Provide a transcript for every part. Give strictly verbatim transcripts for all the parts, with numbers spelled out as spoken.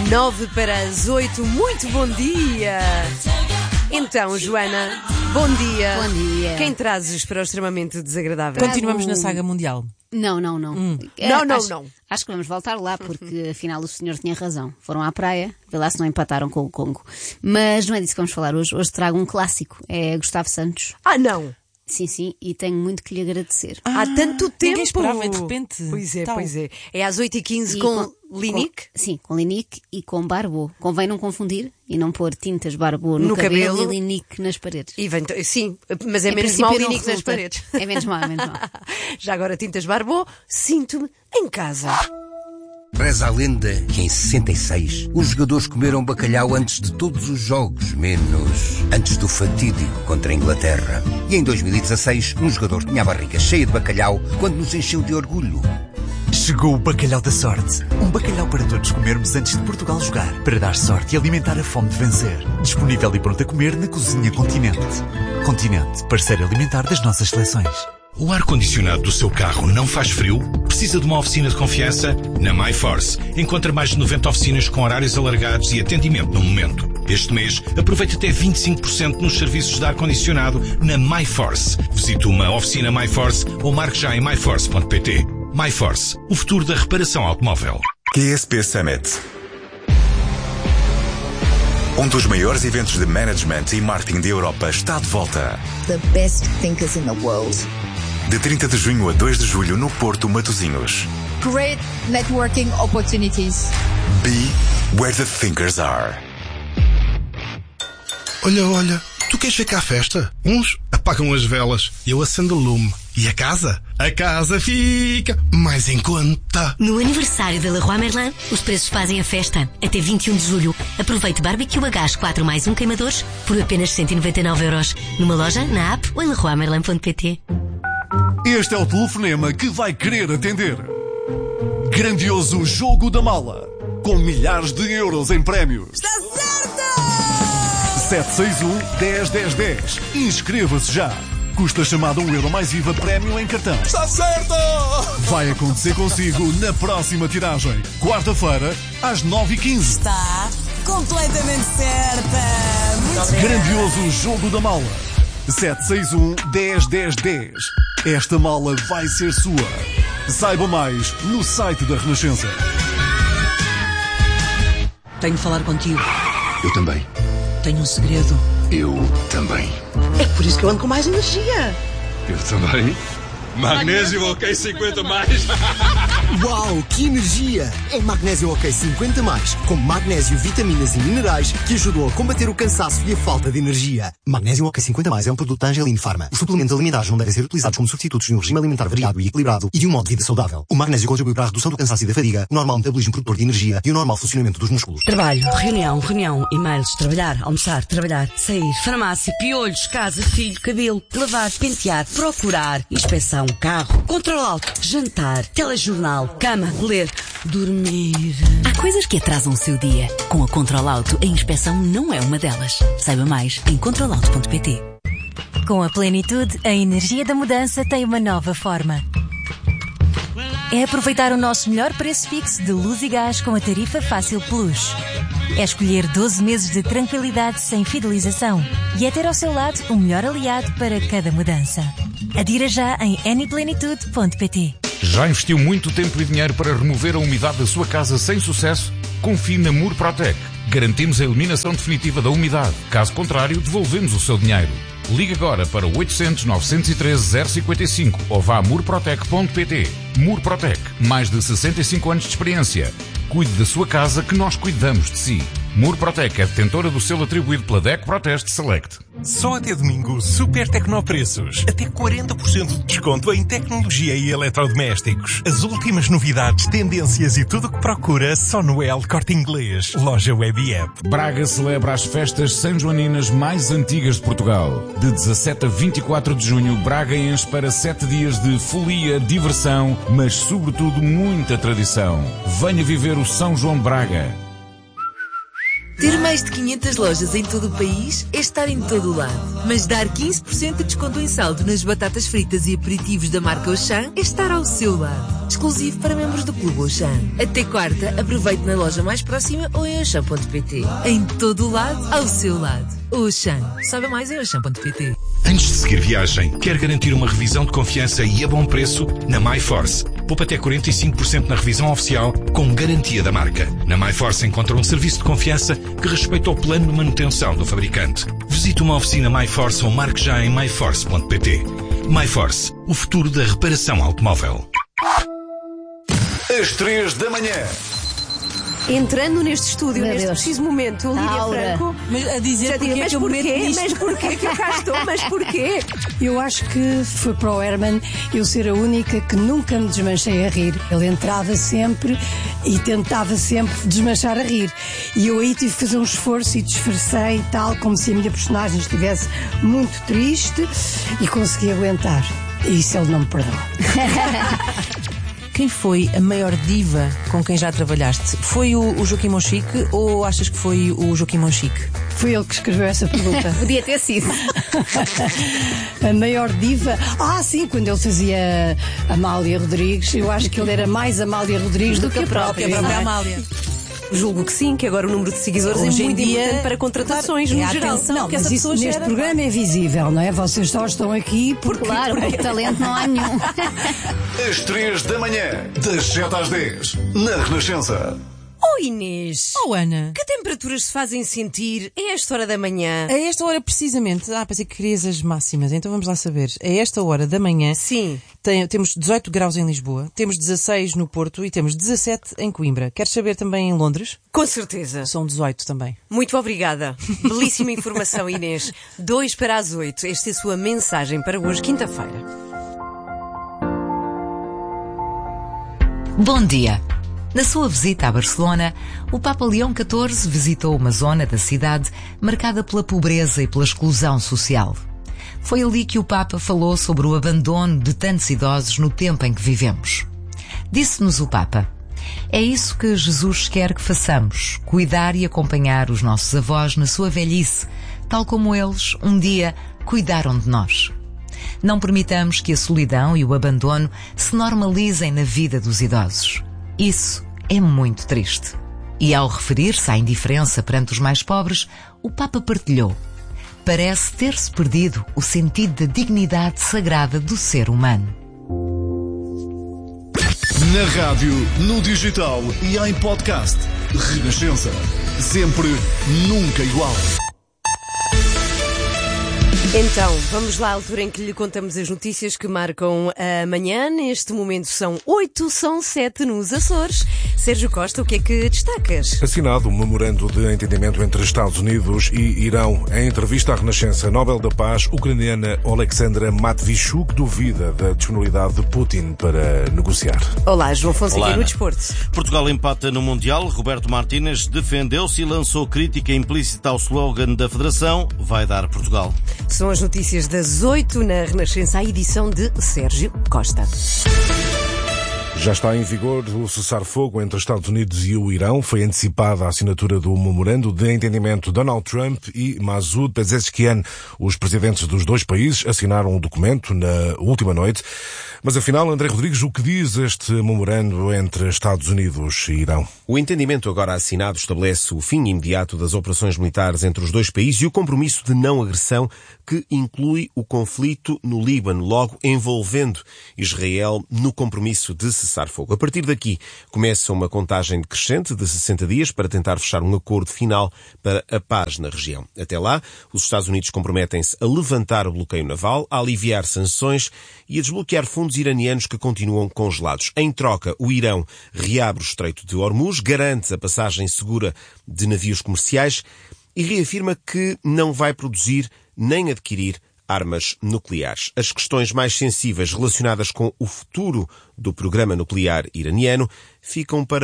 Nove para as oito, muito bom dia! Então, Joana, bom dia. Bom dia. Quem trazes para o extremamente desagradável? Continuamos na saga mundial. Não, não, não. Hum. É, Não, não, acho, não. Acho que vamos voltar lá, porque afinal o senhor tinha razão. Foram à praia, vê lá se não empataram com o Congo. Mas não é disso que vamos falar hoje. Hoje trago um clássico, é Gustavo Santos. Ah, não! Sim, sim, e tenho muito que lhe agradecer. Há tanto tempo! Ninguém esperava, de repente. Pois é, Tal. pois é. É às oito e quinze E com, Linique? com- sim, com Linique e com Barbô. Convém não confundir e não pôr tintas Barbô no, No cabelo, cabelo. e Linique nas paredes. E vem, sim, mas é Em menos princípio mal não Linique nas resulta. paredes. É menos mal, é menos mal. Já agora, tintas Barbô, sinto-me em casa. Reza a lenda que em sessenta e seis os jogadores comeram bacalhau antes de todos os jogos, menos antes do fatídico contra a Inglaterra. E em dois mil e dezasseis um jogador tinha a barriga cheia de bacalhau quando nos encheu de orgulho. Chegou o bacalhau da sorte. Um bacalhau para todos comermos antes de Portugal jogar. Para dar sorte e alimentar a fome de vencer. Disponível e pronto a comer na Cozinha Continente. Continente, parceiro alimentar das nossas seleções. O ar-condicionado do seu carro não faz frio? Precisa de uma oficina de confiança? Na MyForce. Encontra mais de noventa oficinas com horários alargados e atendimento no momento. Este mês, aproveite até vinte e cinco por cento nos serviços de ar-condicionado na MyForce. Visite uma oficina MyForce ou marque já em my force ponto p t. MyForce, o futuro da reparação automóvel. Q S P Summit. Um dos maiores eventos de management e marketing da Europa está de volta. The best thinkers in the world. De trinta de junho a dois de julho no Porto Matosinhos. Great networking opportunities. Be where the thinkers are. Olha, olha, tu queres ver cá a festa? Uns apagam as velas, eu acendo o lume. E a casa? A casa fica mais em conta. No aniversário da Leroy Merlin, os preços fazem a festa. Até vinte e um de julho. Aproveite barbecue a gás quatro mais um queimadores por apenas cento e noventa e nove euros. Numa loja, na app ou em leroy merlin ponto p t. Este é o telefonema que vai querer atender. Grandioso Jogo da Mala, com milhares de euros em prémios. Está certo! sete seis um, dez, dez, dez. Inscreva-se já. Custa chamada um euro mais I V A prémio em cartão. Está certo! Vai acontecer consigo na próxima tiragem. Quarta-feira, às nove e quinze. Está completamente certa! Muito bem. Grandioso Jogo da Mala. sete seis um, dez, dez, dez. Esta mala vai ser sua. Saiba mais no site da Renascença. Tenho de falar contigo. Eu também. Tenho um segredo. Eu também. É por isso que eu ando com mais energia. Eu também. Magnésio OK cinquenta mais. Uau, que energia! É Magnésio OK cinquenta mais, com magnésio, vitaminas e minerais que ajudam a combater o cansaço e a falta de energia. Magnésio OK cinquenta mais é um produto da Angelin Pharma. Os suplementos alimentares não devem ser utilizados como substitutos de um regime alimentar variado e equilibrado e de um modo de vida saudável. O magnésio contribui para a redução do cansaço e da fadiga, o normal metabolismo produtor de energia e o normal funcionamento dos músculos. Trabalho, reunião, reunião, e-mails, trabalhar, almoçar, trabalhar, sair, farmácia, piolhos, casa, filho, cabelo, lavar, pentear, procurar, inspeção, carro, controle alto, jantar, telejornal, cama, ler, dormir. Há coisas que atrasam o seu dia. Com a Control Auto, a inspeção não é uma delas. Saiba mais em control auto ponto p t. Com a plenitude, a energia da mudança tem uma nova forma. É aproveitar o nosso melhor preço fixo de luz e gás com a tarifa Fácil Plus. É escolher doze meses de tranquilidade sem fidelização. E é ter ao seu lado o melhor aliado para cada mudança. Adira já em any plenitude ponto p t. Já investiu muito tempo e dinheiro para remover a umidade da sua casa sem sucesso? Confie na Murprotec. Garantimos a eliminação definitiva da umidade. Caso contrário, devolvemos o seu dinheiro. Ligue agora para oitocentos, novecentos e treze, zero cinquenta e cinco ou vá a murprotec ponto p t. Murprotec, mais de sessenta e cinco anos de experiência. Cuide da sua casa que nós cuidamos de si. Murprotec é detentora do selo atribuído pela D E C Proteste Select. Só até domingo, super tecnopreços. Até quarenta por cento de desconto em tecnologia e eletrodomésticos. As últimas novidades, tendências e tudo o que procura só no El Corte Inglês. Loja web e app. Braga celebra as festas sanjoaninas mais antigas de Portugal. De dezassete a vinte e quatro de junho, Braga enche para sete dias de folia, diversão, mas sobretudo muita tradição. Venha viver o São João de Braga. Ter mais de quinhentas lojas em todo o país é estar em todo o lado. Mas dar quinze por cento de desconto em saldo nas batatas fritas e aperitivos da marca Auchan é estar ao seu lado. Exclusivo para membros do Clube Auchan. Até quarta, aproveite na loja mais próxima ou em auchan ponto pt. Em todo o lado, ao seu lado. Auchan. Saiba mais em auchan ponto pt. Antes de seguir viagem, quer garantir uma revisão de confiança e a bom preço? Na MyForce. Poupa até quarenta e cinco por cento na revisão oficial com garantia da marca. Na MyForce encontra um serviço de confiança que respeita o plano de manutenção do fabricante. Visite uma oficina MyForce ou marque já em my force ponto pt. MyForce, o futuro da reparação automóvel. Às três da manhã. Entrando neste estúdio, Meu neste Deus. preciso momento, Lídia Aura. Franco, Mas a dizer já porque diga, é mas que eu me meto porquê? nisto. Mas porquê que eu cá estou? Mas porquê? Eu acho que foi para o Herman eu ser a única que nunca me desmanchei a rir. Ele entrava sempre e tentava sempre desmanchar a rir. E eu aí tive que fazer um esforço e disfarcei e tal, como se a minha personagem estivesse muito triste e consegui aguentar. E isso ele não me perdoa. Quem foi a maior diva com quem já trabalhaste? Foi o, o Joaquim Monchique ou achas que foi o Joaquim Monchique? Foi ele que escreveu essa pergunta. Podia ter sido. A maior diva? Ah, sim, quando ele fazia Amália Rodrigues, eu acho que ele era mais Amália Rodrigues do, do que a própria. Que a própria não é? Amália. Julgo que sim, que agora o número de seguidores Hoje é em muito dia, importante para contratações claro, no é geral. atenção. Não, que mas essa isso pessoa neste gera- programa é visível, não é? Vocês só estão aqui porque... Claro, porque talento não há nenhum. Às três da manhã. Das sete às dez. Na Renascença. Oh Inês, Oh, Ana. que temperaturas se fazem sentir a esta hora da manhã? A esta hora, precisamente. Ah, pensei que querias as máximas, então vamos lá saber. A esta hora da manhã. Sim. Tem- temos dezoito graus em Lisboa, temos dezasseis no Porto e temos dezassete em Coimbra. Queres saber também em Londres? Com certeza. São dezoito também. Muito obrigada. Belíssima informação, Inês. Dois para as oito. Esta é a sua mensagem para hoje, quinta-feira. Bom dia. Na sua visita a Barcelona, o Papa Leão catorze visitou uma zona da cidade marcada pela pobreza e pela exclusão social. Foi ali que o Papa falou sobre o abandono de tantos idosos no tempo em que vivemos. Disse-nos o Papa: é isso que Jesus quer que façamos, cuidar e acompanhar os nossos avós na sua velhice, tal como eles, um dia, cuidaram de nós. Não permitamos que a solidão e o abandono se normalizem na vida dos idosos. Isso é muito triste. E ao referir-se à indiferença perante os mais pobres, o Papa partilhou: parece ter-se perdido o sentido da dignidade sagrada do ser humano. Na rádio, no digital e em podcast. Renascença. Sempre, nunca igual. Então, vamos lá à altura em que lhe contamos as notícias que marcam a manhã. Neste momento são oito, são sete nos Açores. Sérgio Costa, o que é que destacas? Assinado um memorando de entendimento entre Estados Unidos e Irão. Em entrevista à Renascença, Nobel da Paz, ucraniana Alexandra Matvichuk duvida da disponibilidade de Putin para negociar. Olá, João Fonseca. Olá, no Ana. desporto. Portugal empata no Mundial. Roberto Martínez defendeu-se e lançou crítica implícita ao slogan da Federação: vai dar Portugal. São as notícias das oito na Renascença, a edição de Sérgio Costa. Já está em vigor o cessar-fogo entre os Estados Unidos e o Irão. Foi antecipada a assinatura do memorando de entendimento. Donald Trump e Masoud Pezeshkian, os presidentes dos dois países, assinaram o documento na última noite. Mas afinal, André Rodrigues, o que diz este memorando entre Estados Unidos e Irão? O entendimento agora assinado estabelece o fim imediato das operações militares entre os dois países e o compromisso de não agressão, que inclui o conflito no Líbano, logo envolvendo Israel no compromisso de cessar-fogo. A partir daqui, começa uma contagem decrescente de sessenta dias para tentar fechar um acordo final para a paz na região. Até lá, os Estados Unidos comprometem-se a levantar o bloqueio naval, a aliviar sanções e a desbloquear fundos iranianos que continuam congelados. Em troca, o Irão reabre o Estreito de Hormuz, garante a passagem segura de navios comerciais e reafirma que não vai produzir nem adquirir armas nucleares. As questões mais sensíveis relacionadas com o futuro do programa nuclear iraniano ficam para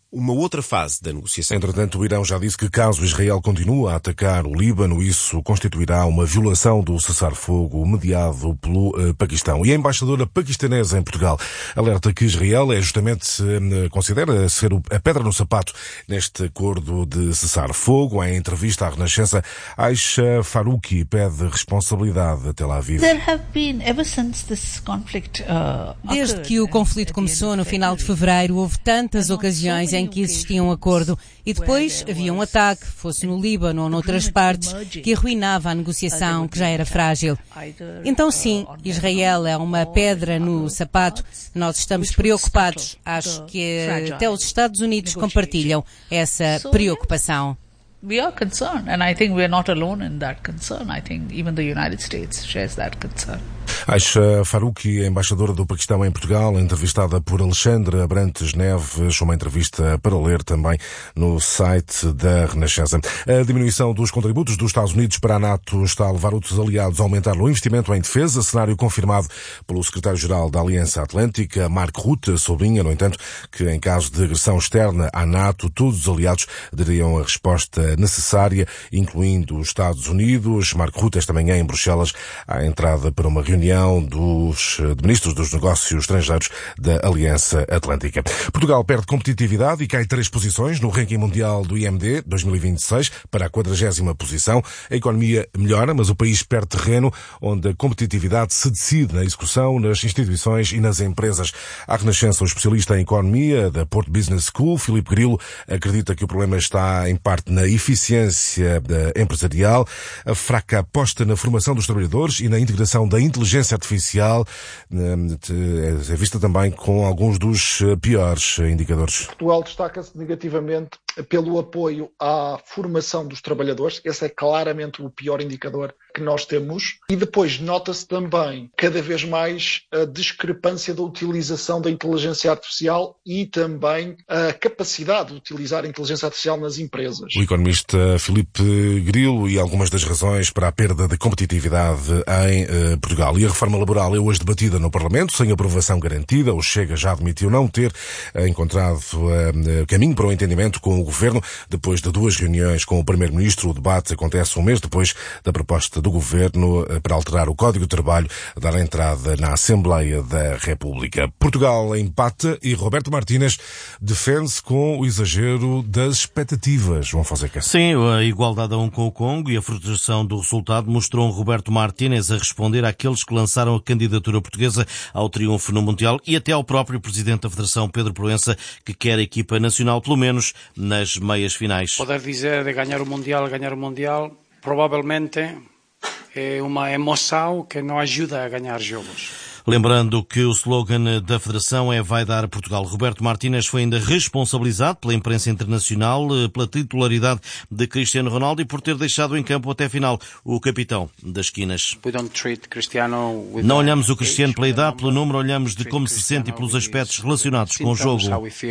uma outra fase da negociação. Entretanto, o Irão já disse que caso Israel continue a atacar o Líbano, isso constituirá uma violação do cessar-fogo mediado pelo uh, Paquistão. E a embaixadora paquistanesa em Portugal alerta que Israel é justamente, uh, considera ser o, a pedra no sapato neste acordo de cessar-fogo. Em entrevista à Renascença, Aisha Faruqi pede responsabilidade a Tel Aviv. Desde que o conflito começou no final de fevereiro, houve tantas ocasiões em que existia um acordo e depois havia um ataque, fosse no Líbano ou noutras partes, que arruinava a negociação, que já era frágil. Então sim, Israel é uma pedra no sapato. Nós estamos preocupados. Acho que até os Estados Unidos compartilham essa preocupação. We are concerned, and I think we are not alone in that concern. I think even the United States shares that concern. Aisha Faruqi, embaixadora do Paquistão em Portugal, entrevistada por Alexandre Abrantes Neves, uma entrevista para ler também no site da Renascença. A diminuição dos contributos dos Estados Unidos para a NATO está a levar outros aliados a aumentar o investimento em defesa, cenário confirmado pelo secretário-geral da Aliança Atlântica, Mark Rutte, sublinha, no entanto, que em caso de agressão externa à NATO, todos os aliados dariam a resposta necessária, incluindo os Estados Unidos. Mark Rutte, esta manhã em Bruxelas, à entrada para uma reunião dos de ministros dos negócios estrangeiros da Aliança Atlântica. Portugal perde competitividade e cai três posições no ranking mundial do I M D dois mil e vinte e seis para a quadragésima posição. A economia melhora, mas o país perde terreno onde a competitividade se decide na execução, nas instituições e nas empresas. À Renascença, o especialista em economia da Porto Business School, Filipe Grilo, acredita que o problema está em parte na eficiência empresarial, a fraca aposta na formação dos trabalhadores e na integração da inteligência artificial é vista também com alguns dos piores indicadores. Portugal destaca-se negativamente pelo apoio à formação dos trabalhadores. Esse é claramente o pior indicador que nós temos. E depois nota-se também cada vez mais a discrepância da utilização da inteligência artificial e também a capacidade de utilizar a inteligência artificial nas empresas. O economista Filipe Grilo e algumas das razões para a perda de competitividade em eh, Portugal. E a reforma laboral é hoje debatida no Parlamento, sem aprovação garantida. O Chega já admitiu não ter eh, encontrado eh, caminho para o entendimento com o Governo. Depois de duas reuniões com o Primeiro-Ministro, o debate acontece um mês depois da proposta do Governo eh, para alterar o Código de Trabalho, dar entrada na Assembleia da República. Portugal empata e Roberto Martínez defende-se com o exagero das expectativas. João Fonseca. Sim, a igualdade a um com o Congo e a frustração do resultado mostrou um Roberto Martínez a responder àqueles que lançaram a candidatura portuguesa ao triunfo no Mundial e até ao próprio Presidente da Federação, Pedro Proença, que quer a equipa nacional, pelo menos nas meias finais. Poder dizer de ganhar o Mundial, ganhar o Mundial, provavelmente é uma emoção que não ajuda a ganhar jogos. Lembrando que o slogan da Federação é Vai dar Portugal. Roberto Martínez foi ainda responsabilizado pela imprensa internacional pela titularidade de Cristiano Ronaldo e por ter deixado em campo até final o capitão das esquinas. Não olhamos o Cristiano pela idade, pelo número, olhamos de como se sente e pelos aspectos relacionados com o jogo.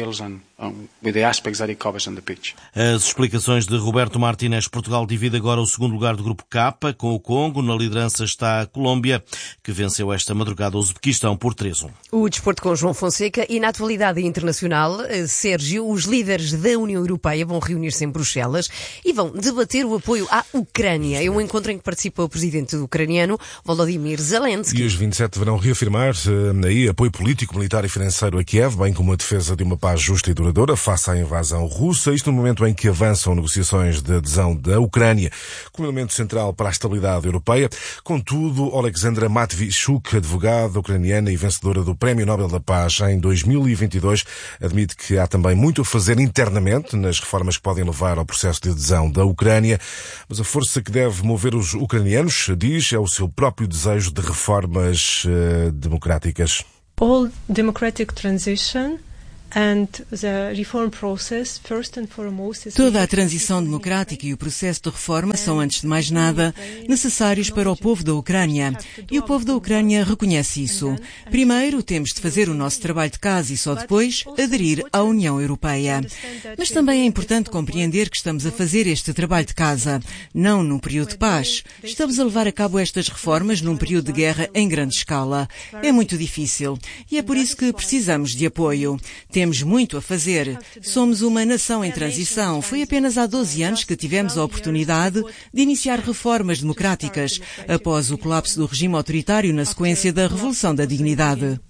As explicações de Roberto Martínez. Portugal divide agora o segundo lugar do grupo K com o Congo. Na liderança está a Colômbia, que venceu esta madrugada o Uzbequistão por três a um. O desporto com João Fonseca e na atualidade internacional, Sérgio, os líderes da União Europeia vão reunir-se em Bruxelas e vão debater o apoio à Ucrânia. É um encontro em que participa o presidente ucraniano, Volodymyr Zelensky. E os vinte e sete deverão reafirmar aí apoio político, militar e financeiro a Kiev, bem como a defesa de uma paz justa e duradoura face à invasão russa. Isto no momento em que avançam negociações de adesão da Ucrânia como elemento central para a estabilidade europeia. Contudo, Alexandra Matvichuk, advogada ucraniana e vencedora do Prémio Nobel da Paz em dois mil e vinte e dois, admite que há também muito a fazer internamente nas reformas que podem levar ao processo de adesão da Ucrânia, mas a força que deve mover os ucranianos, diz, é o seu próprio desejo de reformas uh, democráticas. All democratic transition and the reform process, first and foremost, is... Toda a transição democrática e o processo de reforma são, antes de mais nada, necessários para o povo da Ucrânia. E o povo da Ucrânia reconhece isso. Primeiro, temos de fazer o nosso trabalho de casa e só depois aderir à União Europeia. Mas também é importante compreender que estamos a fazer este trabalho de casa, não num período de paz. Estamos a levar a cabo estas reformas num período de guerra em grande escala. É muito difícil. E é por isso que precisamos de apoio. Temos muito a fazer. Somos uma nação em transição. Foi apenas há doze anos que tivemos a oportunidade de iniciar reformas democráticas, após o colapso do regime autoritário na sequência da Revolução da Dignidade.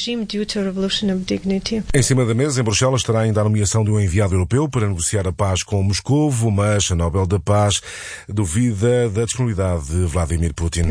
Em cima da mesa, em Bruxelas, estará ainda a nomeação de um enviado europeu para negociar a paz com Moscovo, mas a Nobel da Paz duvida da disponibilidade de Vladimir Putin.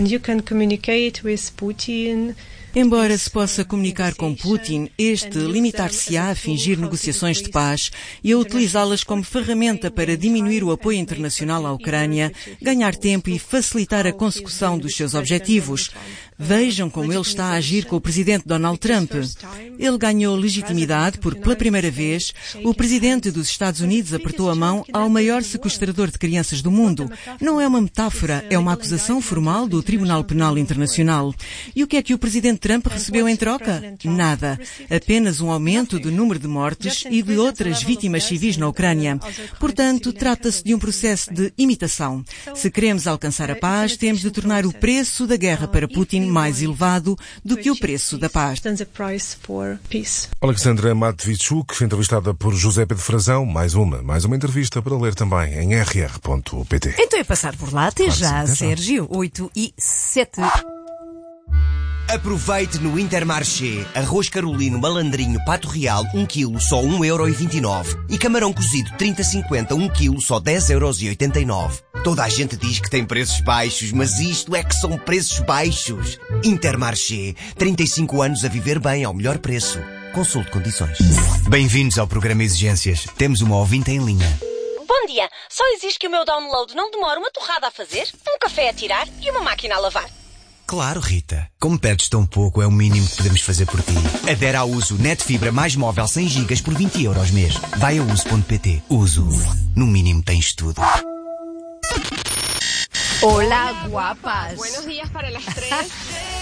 Embora se possa comunicar com Putin, este limitar-se-á a fingir negociações de paz e a utilizá-las como ferramenta para diminuir o apoio internacional à Ucrânia, ganhar tempo e facilitar a consecução dos seus objetivos. Vejam como ele está a agir com o presidente Donald Trump. Ele ganhou legitimidade porque, pela primeira vez, o presidente dos Estados Unidos apertou a mão ao maior sequestrador de crianças do mundo. Não é uma metáfora, é uma acusação formal do Tribunal Penal Internacional. E o que é que o presidente Trump recebeu em troca? Nada. Apenas um aumento do número de mortes e de outras vítimas civis na Ucrânia. Portanto, trata-se de um processo de imitação. Se queremos alcançar a paz, temos de tornar o preço da guerra para Putin mais elevado do que o preço da paz. Alexandra Matvichuk, entrevistada por José Pedro Frazão. Mais uma, mais uma entrevista para ler também em r r ponto p t. Então é passar por lá. Até Claro já, sim, até já. Sérgio. oito e sete. Aproveite no Intermarché arroz carolino malandrinho pato real um quilo só um euro e vinte e nove e camarão cozido trinta cinquenta um quilo só dez euros e oitenta e nove. Toda a gente diz que tem preços baixos, mas isto é que são preços baixos. Intermarché, trinta e cinco anos a viver bem ao melhor preço. Consulte condições. Bem-vindos ao programa Exigências. Temos uma ouvinte em linha. Bom dia. Só exige que o meu download não demore uma torrada a fazer, um café a tirar e uma máquina a lavar. Claro, Rita. Como pedes tão pouco, é o mínimo que podemos fazer por ti. Adere ao Uso Net Fibra mais móvel cem gigas por vinte euros mês. Vai a uso ponto p t. Uso. No mínimo tens tudo. Olá, guapas. Buenos días para las tres.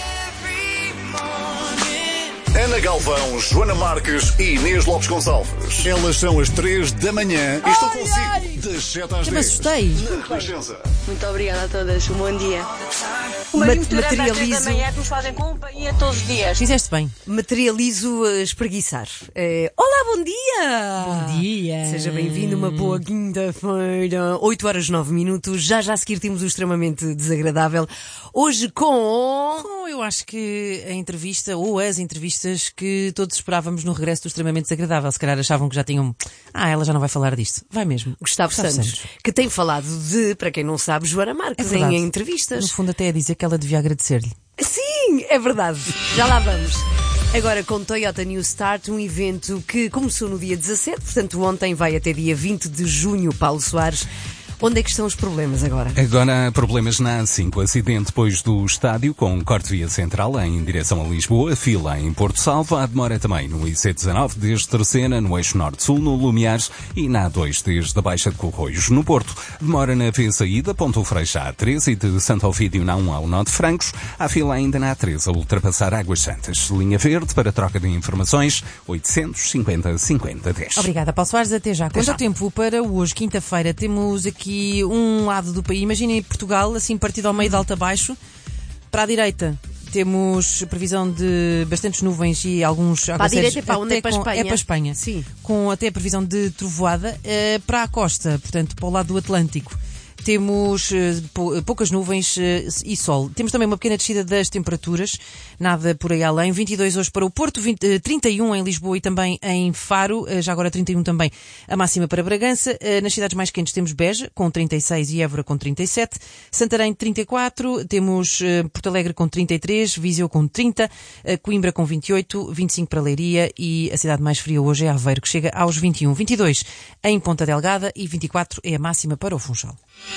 Ana Galvão, Joana Marques e Inês Lopes Gonçalves. Elas são as três da manhã e estou consigo das sete às Eu me dez. assustei. Na Renascença. Muito obrigada a todas. Um bom dia. Mat- Uma mistura das três da materializo- manhã que nos fazem companhia todos os dias. Fizeste bem. Materializo a espreguiçar. Eh, olá, bom dia! Bom dia. Seja bem-vindo, uma boa quinta-feira. oito horas nove minutos. Já já a seguir temos o extremamente desagradável. Hoje com... Bom, eu acho que a entrevista, ou as entrevistas que todos esperávamos no regresso do extremamente desagradável. Se calhar achavam que já tinham... Ah, ela já não vai falar disto. Vai mesmo. Gustavo, Santos, que tem falado de, para quem não sabe, Joana Marques É verdade. em entrevistas. No fundo até a dizer que ela devia agradecer-lhe. Sim, é verdade. Já lá vamos. Agora com Toyota New Start, um evento que começou no dia dezassete, portanto ontem vai até dia vinte de junho, Paulo Soares. Onde é que estão os problemas agora? Agora, problemas na A cinco. Acidente depois do estádio, com corte via central em direção a Lisboa, fila em Porto Salvo. Há demora também no I C dezanove, desde Terceira, no eixo norte-sul, no Lumiares, e na A dois, desde a Baixa de Corroios. No Porto, demora na V saída, Ponto Freixo A treze e de Santo Ovídio na um ao Norte Francos. Há fila ainda na A treze, a ultrapassar Águas Santas. Linha verde, para troca de informações, oitocentos e cinquenta, cinquenta, dez. Obrigada, Paulo Soares. Até já. Quanto já. ao tempo para hoje, quinta-feira, temos aqui um lado do país. Imaginem Portugal, assim partido ao meio de alto a baixo. Para a direita temos previsão de bastantes nuvens e alguns Para a direita é para onde? até É para com- Espanha? É para a Espanha. Sim. Com até previsão de trovoada. Eh, para a costa, portanto, para o lado do Atlântico, temos eh, pou- poucas nuvens eh, e sol. Temos também uma pequena descida das temperaturas, nada por aí além. vinte e dois hoje para o Porto, vinte, eh, trinta e um em Lisboa e também em Faro, eh, já agora trinta e um também a máxima para Bragança. Eh, nas cidades mais quentes temos Beja, com trinta e seis, e Évora com trinta e sete, Santarém trinta e quatro, temos eh, Porto Alegre com trinta e três, Viseu com trinta, eh, Coimbra com vinte e oito, vinte e cinco para Leiria e a cidade mais fria hoje é Aveiro, que chega aos vinte e um, vinte e dois em Ponta Delgada e vinte e quatro é a máxima para o Funchal.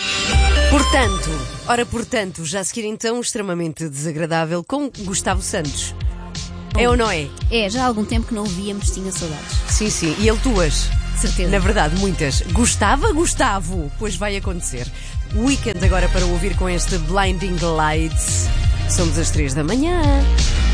Portanto, ora portanto, já a seguir então, extremamente desagradável com Gustavo Santos. É ou não é? É, já há algum tempo que não o víamos, tinha saudades. Sim, sim. E ele tuas? Certeza. Na verdade, muitas. Gostava, Gustavo? Pois vai acontecer. Weekend agora para ouvir com este Blinding Lights. Somos às três da manhã.